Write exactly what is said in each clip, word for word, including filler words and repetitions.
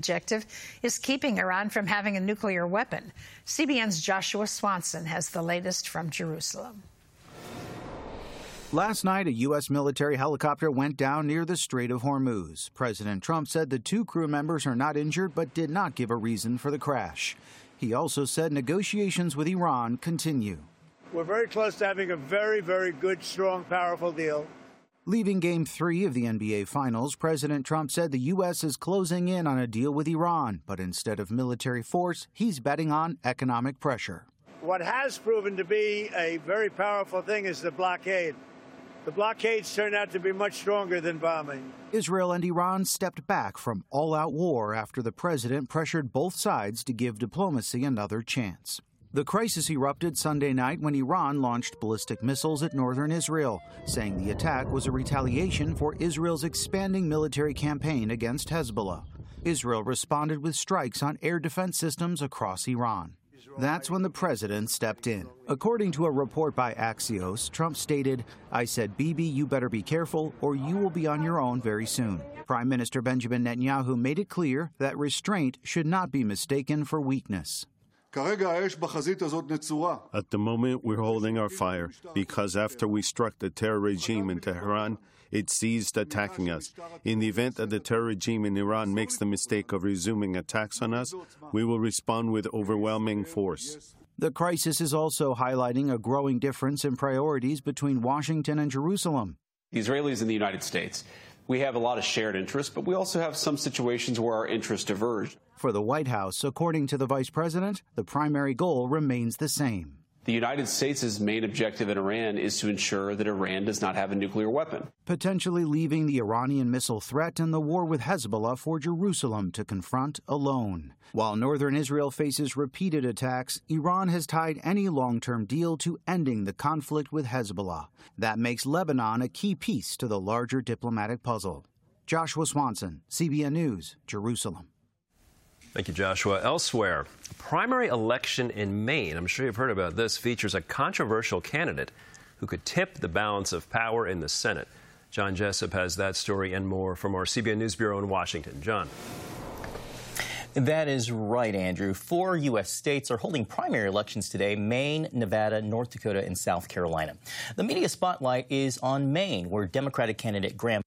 Objective is keeping Iran from having a nuclear weapon. C B N's Joshua Swanson has the latest from Jerusalem. Last night, a U S military helicopter went down near the Strait of Hormuz. President Trump said the two crew members are not injured but did not give a reason for the crash. He also said negotiations with Iran continue. We're very close to having a very, very good, strong, powerful deal. Leaving Game three of the N B A Finals, President Trump said the U S is closing in on a deal with Iran, but instead of military force, he's betting on economic pressure. What has proven to be a very powerful thing is the blockade. The blockades turned out to be much stronger than bombing. Israel and Iran stepped back from all-out war after the president pressured both sides to give diplomacy another chance. The crisis erupted Sunday night when Iran launched ballistic missiles at northern Israel, saying the attack was a retaliation for Israel's expanding military campaign against Hezbollah. Israel responded with strikes on air defense systems across Iran. That's when the president stepped in. According to a report by Axios, Trump stated, "I said, Bibi, you better be careful or you will be on your own very soon." Prime Minister Benjamin Netanyahu made it clear that restraint should not be mistaken for weakness. At the moment, we're holding our fire because after we struck the terror regime in Tehran, it ceased attacking us. In the event that the terror regime in Iran makes the mistake of resuming attacks on us, we will respond with overwhelming force. The crisis is also highlighting a growing difference in priorities between Washington and Jerusalem. The Israelis and the United States, we have a lot of shared interests, but we also have some situations where our interests diverge. For the White House, according to the vice president, the primary goal remains the same. The United States' main objective in Iran is to ensure that Iran does not have a nuclear weapon. Potentially leaving the Iranian missile threat and the war with Hezbollah for Jerusalem to confront alone. While northern Israel faces repeated attacks, Iran has tied any long-term deal to ending the conflict with Hezbollah. That makes Lebanon a key piece to the larger diplomatic puzzle. Joshua Swanson, C B N News, Jerusalem. Thank you, Joshua. Elsewhere, a primary election in Maine, I'm sure you've heard about this, features a controversial candidate who could tip the balance of power in the Senate. John Jessup has that story and more from our C B N News Bureau in Washington. John. That is right, Andrew. Four U S states are holding primary elections today: Maine, Nevada, North Dakota, and South Carolina. The media spotlight is on Maine, where Democratic candidate Graham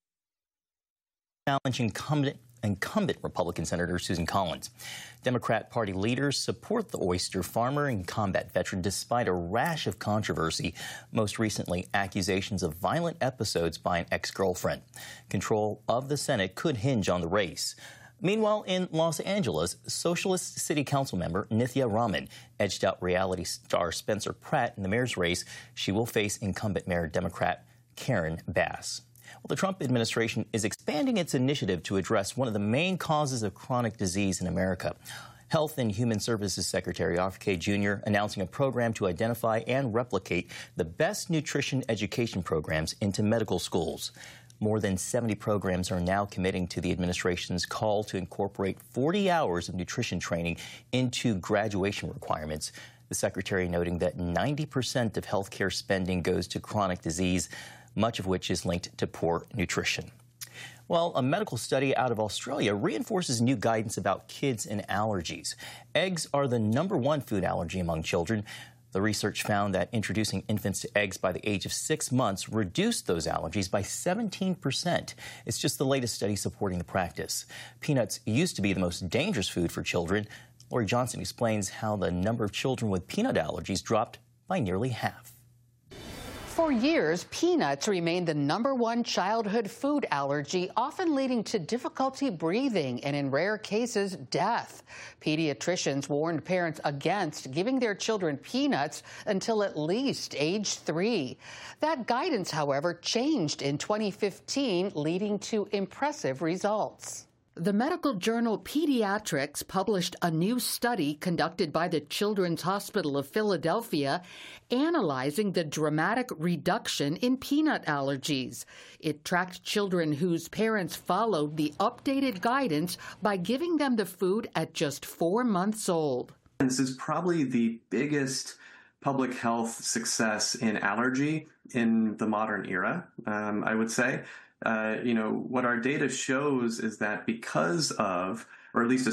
challenging incumbent incumbent Republican Senator Susan Collins. Democrat Party leaders support the oyster farmer and combat veteran despite a rash of controversy, most recently accusations of violent episodes by an ex-girlfriend. Control of the Senate could hinge on the race. Meanwhile, in Los Angeles, Socialist City Council member Nithya Raman edged out reality star Spencer Pratt in the mayor's race. She will face incumbent mayor Democrat Karen Bass. Well, the Trump administration is expanding its initiative to address one of the main causes of chronic disease in America. Health and Human Services Secretary R F K Junior announcing a program to identify and replicate the best nutrition education programs into medical schools. More than seventy programs are now committing to the administration's call to incorporate forty hours of nutrition training into graduation requirements. The secretary noting that ninety percent of health care spending goes to chronic disease, much of which is linked to poor nutrition. Well, a medical study out of Australia reinforces new guidance about kids and allergies. Eggs are the number one food allergy among children. The research found that introducing infants to eggs by the age of six months reduced those allergies by seventeen percent. It's just the latest study supporting the practice. Peanuts used to be the most dangerous food for children. Lori Johnson explains how the number of children with peanut allergies dropped by nearly half. For years, peanuts remained the number one childhood food allergy, often leading to difficulty breathing and, in rare cases, death. Pediatricians warned parents against giving their children peanuts until at least age three. That guidance, however, changed in twenty fifteen, leading to impressive results. The medical journal Pediatrics published a new study conducted by the Children's Hospital of Philadelphia analyzing the dramatic reduction in peanut allergies. It tracked children whose parents followed the updated guidance by giving them the food at just four months old. This is probably the biggest public health success in allergy in the modern era, um, I would say. Uh, you know, what our data shows is that because of or at least a